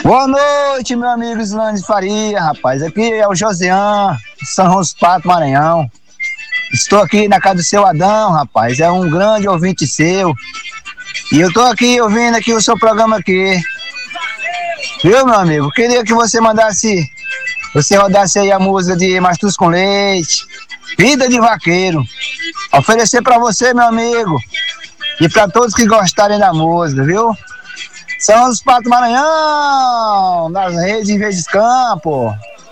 Boa noite, meu amigo Islane Faria, rapaz. Aqui é o Josian, São Rosa Pato, Maranhão. Estou aqui na casa do seu Adão, rapaz. É um grande ouvinte seu. E eu tô aqui ouvindo aqui o seu programa aqui. Viu, meu amigo? Queria que você rodasse aí a música de Mastus com Leite, Vida de Vaqueiro. Oferecer pra você, meu amigo, e pra todos que gostarem da música, viu? São os Pato Maranhão, nas redes em Verdes Campo.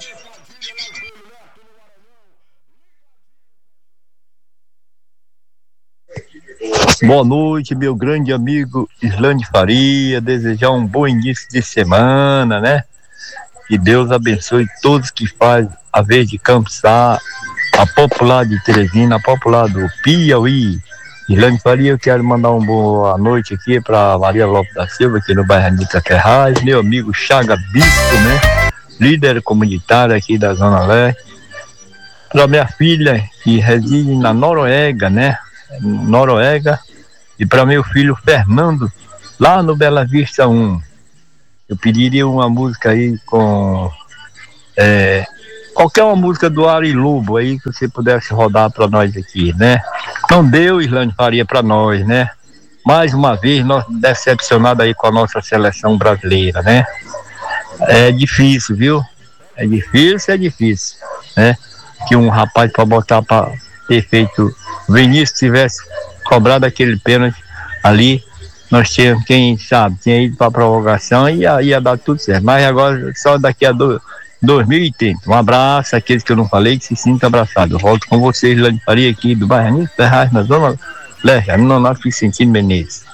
Boa noite, meu grande amigo Islane Faria. Desejar um bom início de semana, né? Que Deus abençoe todos que fazem a Verde Campsá, a popular de Teresina, a popular do Piauí. Islane Faria, eu quero mandar uma boa noite aqui para Maria Lopes da Silva, aqui no bairro Anitta Ferraz, meu amigo Chaga Bispo, né? Líder comunitário aqui da Zona Leste. Para minha filha, que reside na Noruega, né? Noruega. E para meu filho Fernando, lá no Bela Vista 1. Eu pediria uma música aí com qualquer uma música do Ari Lobo aí que você pudesse rodar para nós aqui, né? Não deu, Islane Faria, para nós, né? Mais uma vez, nós decepcionados aí com a nossa seleção brasileira, né? É difícil, viu? É difícil, né? Que um rapaz para botar para ter feito, Vinícius tivesse cobrado aquele pênalti ali, nós tínhamos, quem sabe, tinha ido para a prorrogação e ia dar tudo certo. Mas agora, só daqui a 2030. Um abraço àqueles que eu não falei, que se sintam abraçados. Eu volto com vocês, Lani Faria, aqui do bairro Anitta Ferraz, na Zona Leste, no nosso Vicentino Menezes.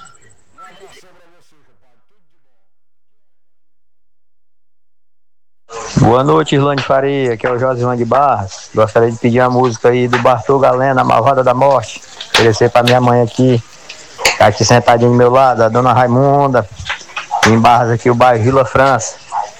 Boa noite, Islane Faria, aqui é o Josivan de Barras. Gostaria de pedir a música aí do Bartô Galena, Malvada da Morte. Oferecer pra minha mãe aqui, tá aqui sentadinho do meu lado, a dona Raimunda. Em Barras aqui, o bairro Vila França.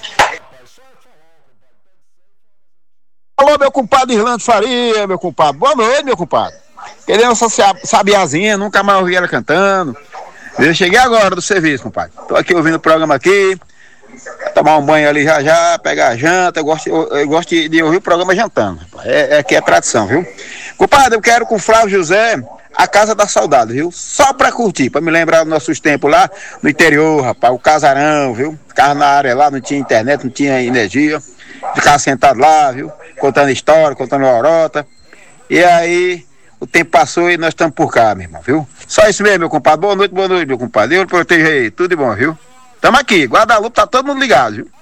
Alô, meu compadre Islane Faria, meu compadre. Boa noite, meu compadre. Querendo essa sabiazinha, nunca mais ouvi ela cantando. Eu cheguei agora do serviço, compadre. Tô aqui ouvindo o programa aqui. Tomar um banho ali já, pegar a janta. Eu gosto de ouvir o programa jantando. Aqui é tradição, viu? Compadre, eu quero com o Flávio José a Casa da Saudade, viu? Só pra curtir, pra me lembrar dos nossos tempos lá no interior, rapaz. O casarão, viu? Ficava na área lá, não tinha internet, não tinha energia. Ficava sentado lá, viu? Contando história, contando lorota. E aí, o tempo passou e nós estamos por cá, meu irmão, viu? Só isso mesmo, meu compadre. Boa noite, meu compadre. Deus proteja aí. Tudo de bom, viu? Tamo aqui. Guadalupe, tá todo mundo ligado, viu?